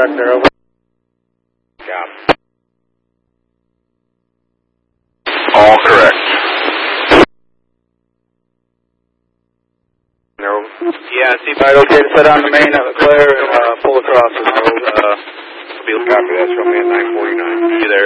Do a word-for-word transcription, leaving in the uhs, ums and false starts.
correct there, over. Yeah. All correct. There, over. Yeah, see. All right, okay, to set on the main, have it clear, and uh, pull across this road. Uh, Copy, that's from me at nine forty-nine. You there?